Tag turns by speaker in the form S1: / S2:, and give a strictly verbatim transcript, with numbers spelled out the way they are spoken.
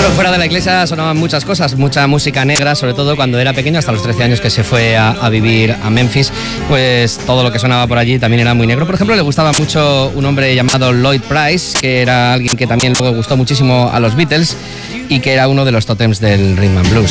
S1: Claro, fuera de la iglesia sonaban muchas cosas, mucha música negra, sobre todo cuando era pequeño, hasta los trece años que se fue a, a vivir a Memphis, pues todo lo que sonaba por allí también era muy negro. Por ejemplo, le gustaba mucho un hombre llamado Lloyd Price, que era alguien que también luego gustó muchísimo a los Beatles y que era uno de los tótems del rhythm and blues.